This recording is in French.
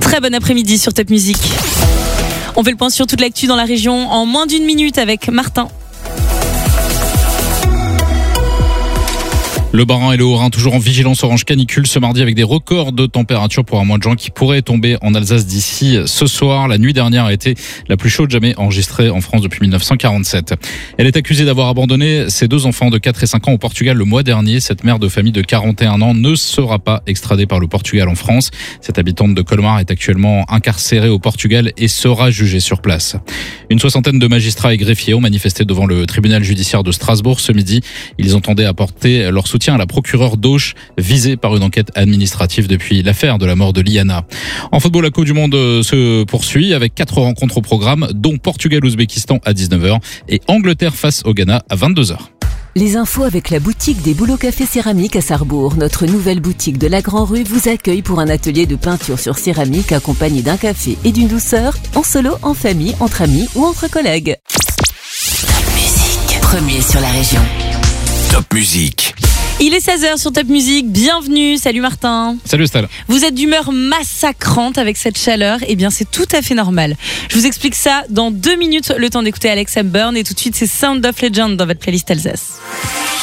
Très bon après-midi sur Top Music. On fait le point sur toute l'actu dans la région en moins d'une minute avec Martin. Le Bas-Rhin et le Haut-Rhin toujours en vigilance orange canicule ce mardi avec des records de température pour un mois de juin qui pourrait tomber en Alsace d'ici ce soir. La nuit dernière a été la plus chaude jamais enregistrée en France depuis 1947. Elle est accusée d'avoir abandonné ses 2 enfants de 4 et 5 ans au Portugal le mois dernier. Cette mère de famille de 41 ans ne sera pas extradée par le Portugal en France. Cette habitante de Colmar est actuellement incarcérée au Portugal et sera jugée sur place. Une 60aine de magistrats et greffiers ont manifesté devant le tribunal judiciaire de Strasbourg ce midi. Ils entendaient apporter leur soutien à la procureure d'Auch, visée par une enquête administrative depuis l'affaire de la mort de Liana. En football, la Coupe du Monde se poursuit avec 4 rencontres au programme, dont Portugal-Ouzbékistan à 19h et Angleterre face au Ghana à 22h. Les infos avec la boutique des Bouleaux Café Céramique à Sarrebourg. Notre nouvelle boutique de la Grand Rue vous accueille pour un atelier de peinture sur céramique accompagné d'un café et d'une douceur, en solo, en famille, entre amis ou entre collègues. Top Music, premier sur la région. Top Music. Il est 16h sur Top Music, bienvenue, salut Martin. Salut Estelle. Vous êtes d'humeur massacrante avec cette chaleur, eh bien c'est tout à fait normal. Je vous explique ça dans 2 minutes, le temps d'écouter Alex Hepburn et tout de suite c'est Sound of Legend dans votre playlist Alsace.